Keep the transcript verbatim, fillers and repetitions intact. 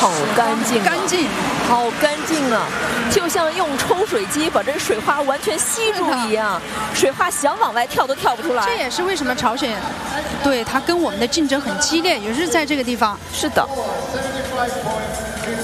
好干净、啊， 干净， 好干净啊！就像用抽水机把这水花完全吸住一样，水花想往外跳都跳不出来。 这也是为什么朝鲜对他跟我们的竞争很激烈，也是在这个地方。 是的。